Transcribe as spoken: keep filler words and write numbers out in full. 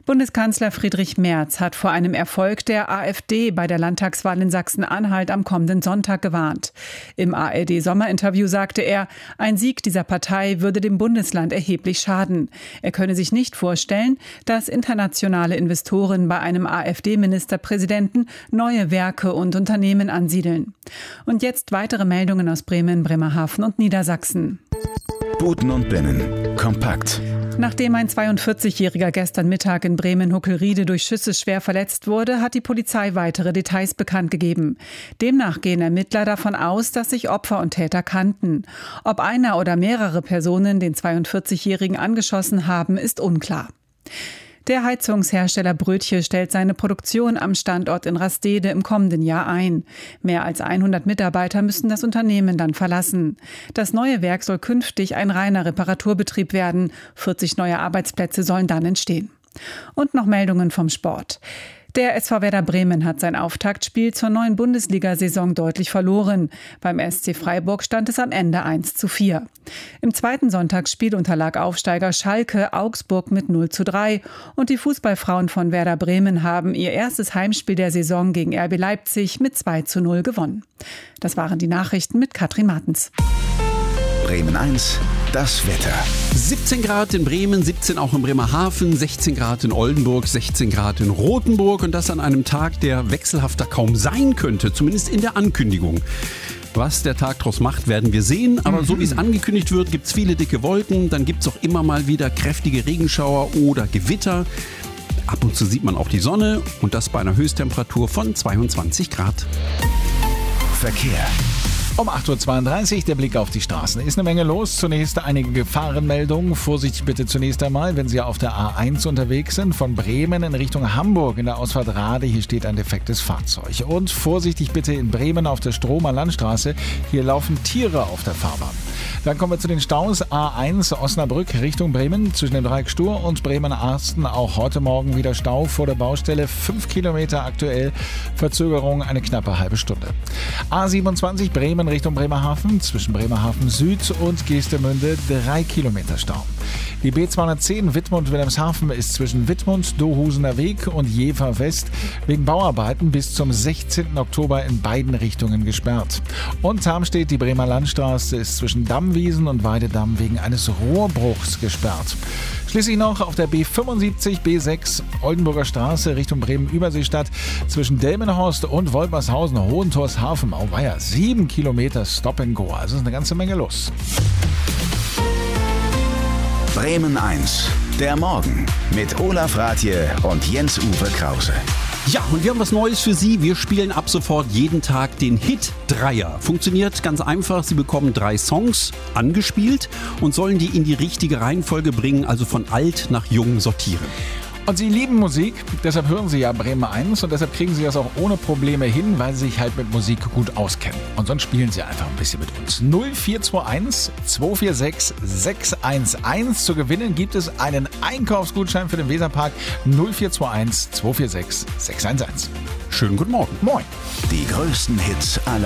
Bundeskanzler Friedrich Merz hat vor einem Erfolg der AfD bei der Landtagswahl in Sachsen-Anhalt am kommenden Sonntag gewarnt. Im A R D-Sommerinterview sagte er, ein Sieg dieser Partei würde dem Bundesland erheblich schaden. Er könne sich nicht vorstellen, dass internationale Investoren bei einem AfD-Ministerpräsidenten neue Werke und Unternehmen ansiedeln. Und jetzt weitere Meldungen aus Bremen, Bremerhaven und Niedersachsen. Buten und Binnen. Kompakt. Nachdem ein zweiundvierzigjähriger gestern Mittag in Bremen-Huckelriede durch Schüsse schwer verletzt wurde, hat die Polizei weitere Details bekannt gegeben. Demnach gehen Ermittler davon aus, dass sich Opfer und Täter kannten. Ob einer oder mehrere Personen den zweiundvierzigjährigen angeschossen haben, ist unklar. Der Heizungshersteller Brötche stellt seine Produktion am Standort in Rastede im kommenden Jahr ein. Mehr als hundert Mitarbeiter müssen das Unternehmen dann verlassen. Das neue Werk soll künftig ein reiner Reparaturbetrieb werden. vierzig neue Arbeitsplätze sollen dann entstehen. Und noch Meldungen vom Sport. Der S V Werder Bremen hat sein Auftaktspiel zur neuen Bundesliga-Saison deutlich verloren. Beim S C Freiburg stand es am Ende eins zu vier. Im zweiten Sonntagsspiel unterlag Aufsteiger Schalke Augsburg mit null zu drei. Und die Fußballfrauen von Werder Bremen haben ihr erstes Heimspiel der Saison gegen R B Leipzig mit zwei zu null gewonnen. Das waren die Nachrichten mit Katrin Martens. Bremen eins, das Wetter. siebzehn Grad in Bremen, siebzehn auch in Bremerhaven, sechzehn Grad in Oldenburg, sechzehn Grad in Rothenburg und das an einem Tag, der wechselhafter kaum sein könnte, zumindest in der Ankündigung. Was der Tag draus macht, werden wir sehen. Aber mhm. so wie es angekündigt wird, gibt es viele dicke Wolken. Dann gibt es auch immer mal wieder kräftige Regenschauer oder Gewitter. Ab und zu sieht man auch die Sonne und das bei einer Höchsttemperatur von zweiundzwanzig Grad. Verkehr. Um acht Uhr zweiunddreißig der Blick auf die Straßen. Ist eine Menge los. Zunächst einige Gefahrenmeldungen. Vorsicht bitte zunächst einmal, wenn Sie auf der A eins unterwegs sind, von Bremen in Richtung Hamburg in der Ausfahrt Rade. Hier steht ein defektes Fahrzeug. Und vorsichtig bitte in Bremen auf der Stromer Landstraße. Hier laufen Tiere auf der Fahrbahn. Dann kommen wir zu den Staus. A eins Osnabrück Richtung Bremen zwischen dem Dreieck Stur und Bremen-Arsten. Auch heute Morgen wieder Stau vor der Baustelle. Fünf Kilometer aktuell. Verzögerung eine knappe halbe Stunde. A siebenundzwanzig Bremen Richtung Bremerhaven, zwischen Bremerhaven Süd und Geestemünde drei Kilometer Stau. Die B zweihundertzehn Wittmund-Wilhelmshaven ist zwischen Wittmund, Dohusener Weg und Jever West wegen Bauarbeiten bis zum sechzehnten Oktober in beiden Richtungen gesperrt. Und Tarmstedt, die Bremer Landstraße, ist zwischen Dammwiesen und Weidedamm wegen eines Rohrbruchs gesperrt. Schließlich noch auf der B fünfundsiebzig B sechs Oldenburger Straße Richtung Bremen-Überseestadt zwischen Delmenhorst und Wolpershausen Hohentorshafen. Auweia, sieben Kilometer Stop and Go. Also ist eine ganze Menge los. Bremen eins, der Morgen mit Olaf Rathje und Jens-Uwe Krause. Ja, und wir haben was Neues für Sie. Wir spielen ab sofort jeden Tag den Hit-Dreier. Funktioniert ganz einfach. Sie bekommen drei Songs angespielt und sollen die in die richtige Reihenfolge bringen, also von alt nach jung sortieren. Und Sie lieben Musik, deshalb hören Sie ja Bremen eins und deshalb kriegen Sie das auch ohne Probleme hin, weil Sie sich halt mit Musik gut auskennen. Und sonst spielen Sie einfach ein bisschen mit uns. null vier zwei eins zwei vier sechs sechs eins eins. Zu gewinnen gibt es einen Einkaufsgutschein für den Weserpark. null vier zwei eins zwei vier sechs sechs eins eins. Schönen guten Morgen. Moin. Die größten Hits aller